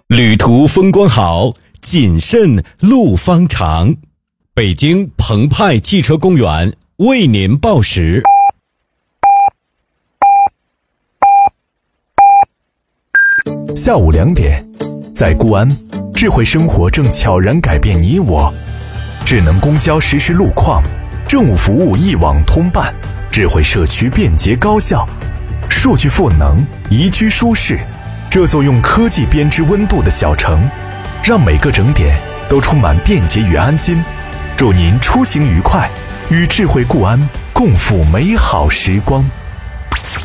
旅途风光好，谨慎路方长。北京澎湃汽车公园为您报时。 下午2点，在固安，智慧生活正悄然改变你我。智能公交实时路况，政务服务一网通办，智慧社区便捷高效，数据赋能，宜居舒适。这座用科技编织温度的小城，让每个整点都充满便捷与安心。祝您出行愉快，与智慧固安共赴美好时光。